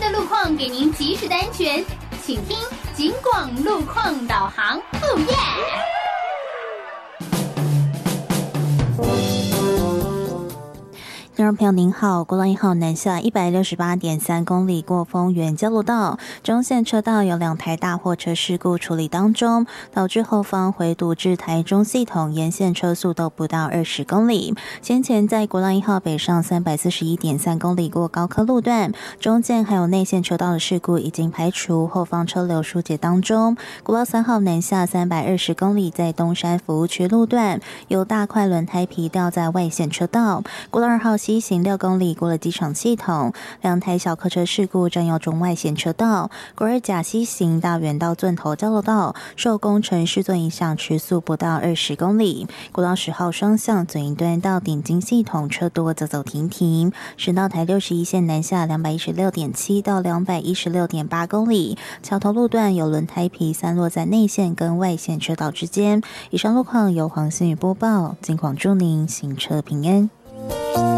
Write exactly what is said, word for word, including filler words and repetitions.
的路况给您及时的安全，请听警广路况导航。哦耶！ 听众朋友您好，国道一号南下一百六十八点三公里过丰原交流道中线车道有两台大货车事故处理当中，导致后方回堵至台中系统沿线车速都不到二十公里。先前在国道一号北上三百四十一点三公里过高科路段，中间还有内线车道的事故已经排除，后方车流疏解当中。国道三号南下三百二十公里在东山服务区路段有大块轮胎皮掉在外线车道。国道二号西行六公里过了机场系统，两台小客车事故占用中外线车道。国二甲西行大园到钻头交流道受工程施作影响，时速不到二十公里。国道十号双向左营端到顶金系统车多走走停停。省道台六十一线南下两百一十六点七到两百一十六点八公里，桥头路段有轮胎皮散落在内线跟外线车道之间。以上路况由黄新宇播报，警广祝您行车平安。